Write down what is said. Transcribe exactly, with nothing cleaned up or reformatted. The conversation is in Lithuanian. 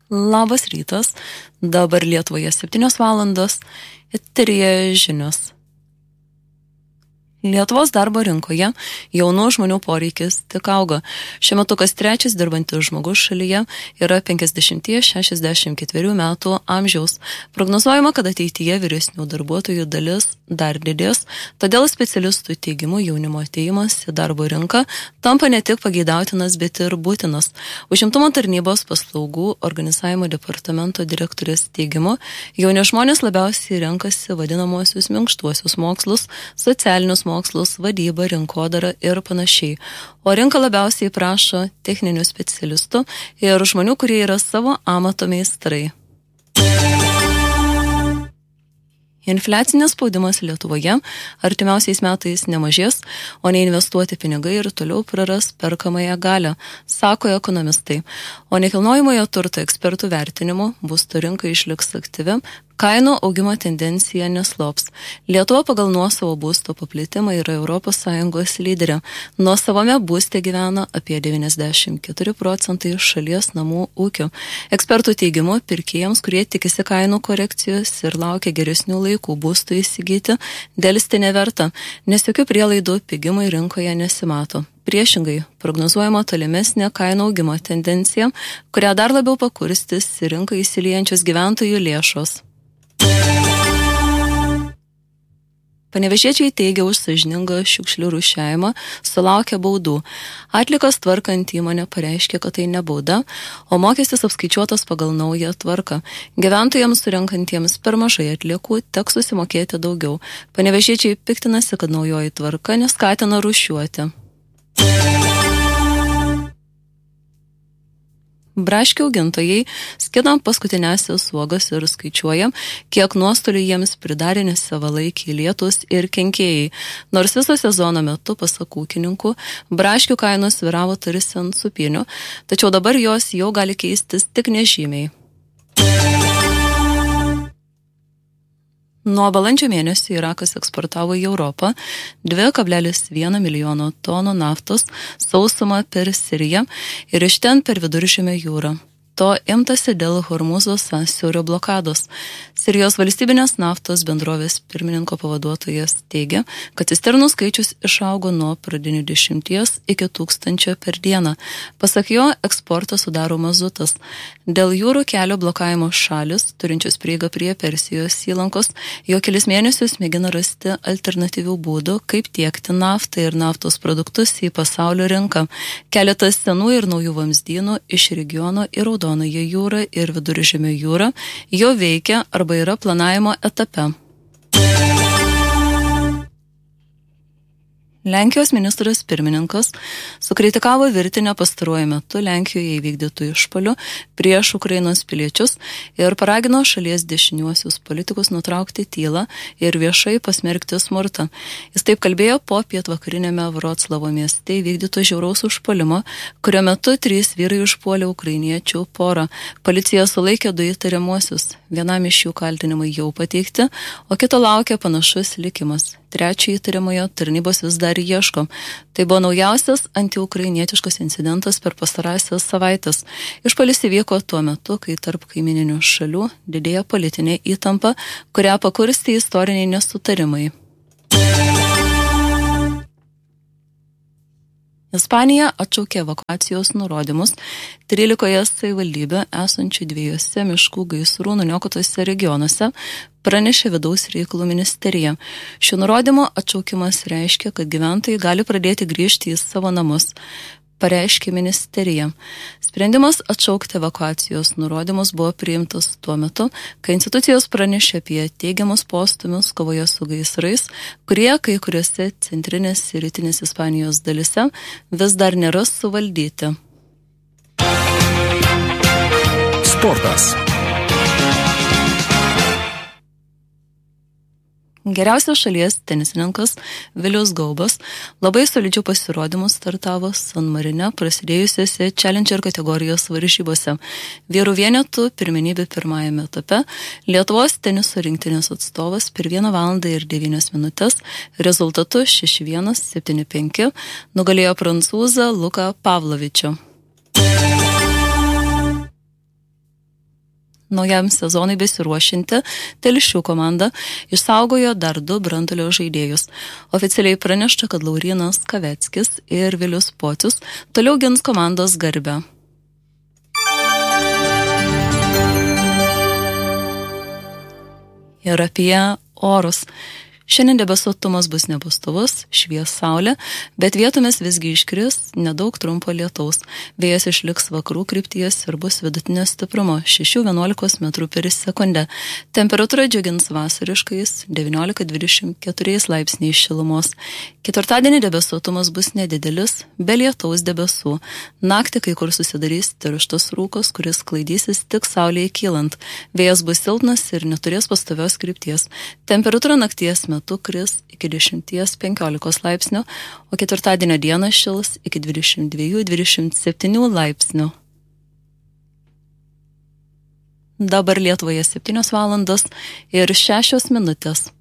Labas rytas, dabar Lietuvoje septynios valandos, eteryje žinios. Lietuvos darbo rinkoje jaunų žmonių poreikis tik auga. Šiuo metu kas trečias dirbantis žmogus šalyje yra penkiasdešimt šešiasdešimt ketverių metų amžiaus. Prognozuojama, kad ateityje vyresnių darbuotojų dalis dar didės, todėl specialistų teigimu jaunimo atėjimas į darbo rinką tampa ne tik pageidautinas, bet ir būtinas. Užimtumo tarnybos paslaugų organizavimo departamento direktorės teigimu, jauni žmonės labiausiai renkasi vadinamosius minkštuosius mokslus, socialinius mokslus, vadybą, rinkodarą ir panašiai. O rinka labiausiai prašo techninių specialistų ir žmonių, kurie yra savo amato meistrai. Infliacinės spaudimas Lietuvoje artimiausiais metais nemažės, o neinvestuoti pinigai ir toliau praras perkamąją galią, sako ekonomistai. O nekilnojamojo turto ekspertų vertinimu būsto rinka išliks aktyvi, kainų augimo tendencija neslops. Lietuva pagal nuosavo būsto paplitimą yra Europos Sąjungos lyderė. Nuosavame būste gyvena apie devyniasdešimt keturi procentai šalies namų ūkių. Ekspertų teigimu, pirkėjams, kurie tikisi kainų korekcijos ir laukia geresnių laikų būstų įsigyti, dėlsti neverta, nes jokių prielaidų pigimui rinkoje nesimato. Priešingai, prognozuojama tolimesnė kainų augimo tendencija, kurią dar labiau pakurstys į rinką įsiliejančios gyventojų lėšos. Panevėžiečiai teigia už sąžiningą šiukšlių rūšiavimą sulaukia baudų. Atlikas tvarkant įmonė pareiškė, kad tai ne bauda, o mokestis apskaičiuotas pagal naują tvarką. Gyventojams surenkantiems per mažai atliekų teks susimokėti daugiau. Panevėžiečiai piktinasi, kad naujoji tvarka neskatina rūšiuoti. Braškių augintojai skina paskutinėsias uogas ir skaičiuoja, kiek nuostolių jiems pridarė nesavalaikiai lietus ir kenkėjai. Nors viso sezono metu, pasak ūkininkų, braškių kainos sviravo tarsi ant supinių, tačiau dabar jos jau gali keistis tik nežymiai. Nuo balandžio mėnesio Irakas eksportavo į Europą dvi kablelis vienas milijono tonų naftos sausumą per Siriją ir iš ten per Viduržemio jūrą. To imtasi dėl Hormūzo sąsiaurio blokados. Sirijos valstybinės naftos bendrovės pirmininko pavaduotojas teigia, kad cisternų skaičius išaugo nuo pradinių dešimties iki tūkstančio per dieną. Pasak jo, eksportą sudaro mazutas. Dėl jūrų kelio blokavimo šalis, turinčios prieigą prie Persijos įlankos, jau kelis mėnesius mėgina rasti alternatyvių būdų, kaip tiekti naftą ir naftos produktus į pasaulio rinką. Keletas senų ir naujų vamzdynų iš regiono ir Raudonąją jūrą ir Viduržemio jūrą jau veikia arba yra planavimo etape. Lenkijos ministras pirmininkas sukritikavo virtinę pastaruoju metu Lenkijoje įvykdytų išpuolių prieš Ukrainos piliečius ir paragino šalies dešiniuosius politikus nutraukti tylą ir viešai pasmerkti smurtą. Jis taip kalbėjo po pietvakarinėme Vroclavo mieste įvykdyto žiauraus užpuolimo, kurio metu trys vyrai užpuolė ukrainiečių porą. Policija sulaikė du įtariamuosius. Vienam iš jų kaltinimai jau pateikti, o kito laukia panašus likimas. Trečio įtariamojo tarnybos vis dar ieško. Tai buvo naujausias antiukrainietiškas incidentas per pastarąsias savaitės. Išpuolis įvyko tuo metu, kai tarp kaimininių šalių didėja politinė įtampa, kurią pakurstė istoriniai nesutarimai. Ispanija atšaukė evakuacijos nurodymus trylikoje savivaldybių esančių dviejose miškų gaisrų nuniokotose regionuose, pranešė vidaus reikalų ministerija. Šių nurodymų atšaukimas reiškia, kad gyventojai gali pradėti grįžti į savo namus, pareiškė ministerija. Sprendimas atšaukti evakuacijos nurodymus buvo priimtas tuo metu, kai institucijos pranešė apie teigiamus postūmius kovoje su gaisrais, kurie kai kuriuose centrinės ir rytinės Ispanijos dalise vis dar nėra suvaldyti. Sportas. Geriausias šalies tenisininkas Vilius Gaubas labai solidžių pasirodymų startavo San Marine prasidėjusiose Challenger kategorijos varžybose. Vyrų vienetų pirmenybė pirmajame etape Lietuvos teniso rinktinės atstovas per vieną valandą ir devynias minutės rezultatu šeši vienas septyni penki nugalėjo prancūzą Luką Pavlovičių. Naujam sezonui besiruošinti Telšių komanda išsaugojo dar du branduolio žaidėjus. Oficialiai pranešta, kad Laurynas Kaveckis ir Vilius Pocius toliau gins komandos garbę. Ir apie orus. Šiandien debesuotumas bus nepastovus, švies saulė, bet vietomis visgi iškris nedaug trumpo lietaus. Vėjas išliks vakarų krypties ir bus vidutinio stiprumo šeši iki vienuolikos metrų per sekundę. Temperatūra džiugins vasariškais devyniolika iki dvidešimt keturi laipsniai šilumos. Ketvirtadienį debesuotumas bus nedidelis, be lietaus debesų. Naktį kai kur susidarys tirštas rūkas, kuris sklaidysis tik saulėje kylant. Vėjas bus silpnas ir neturės pastovios krypties. Temperatūra nakties metu kris iki dešimt iki penkiolikos laipsnių, o ketvirtadienio dieną šils iki dvidešimt dviejų iki dvidešimt septynių laipsnių. Dabar Lietuvoje septynios valandos ir šešios minutės.